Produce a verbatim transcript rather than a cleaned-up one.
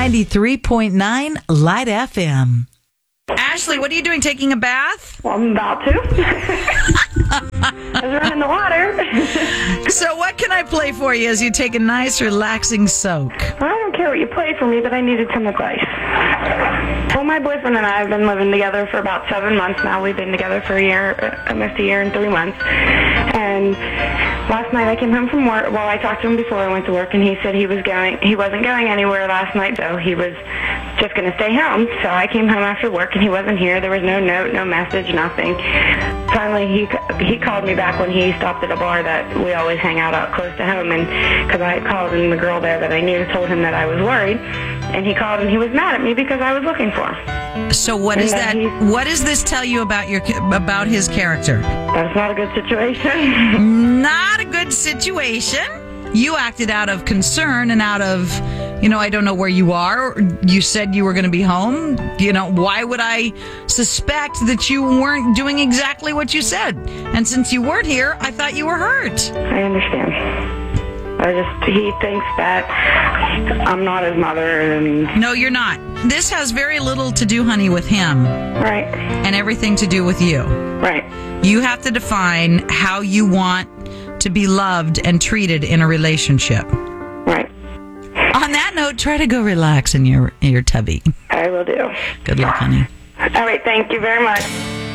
ninety-three point nine Light F M. Ashley, what are you doing? Taking a bath? Well, I'm about to. I was running the water. So what can I play for you as you take a nice, relaxing soak? I don't care what you play for me, but I needed some advice. Well, my boyfriend and I have been living together for about seven months now. We've been together for a year, almost a year and three months. And last night I came home from work. Well, I talked to him before I went to work, and he said he was going. He wasn't going anywhere last night, though. He was just going to stay home. So I came home after work, and he wasn't here. There was no note, no message, nothing. Finally, he he called me back when he stopped at a bar that we always hang out out close to home, and because I had called, and the girl there that I knew told him that I was worried, and he called and he was mad at me because I was looking for him. So what is that? What does this tell you about your about his character? That's not a good situation. Not a good situation. You acted out of concern and out of, you know, I don't know where you are. You said you were going to be home. You know, why would I suspect that you weren't doing exactly what you said? And since you weren't here, I thought you were hurt. I understand. I just, he thinks that I'm not his mother. And no, you're not. This has very little to do, honey, with him. Right. And everything to do with you. Right. You have to define how you want to be loved and treated in a relationship. Right. On that note, try to go relax in your in your tubby. I will do. Good luck, honey. All right. Thank you very much.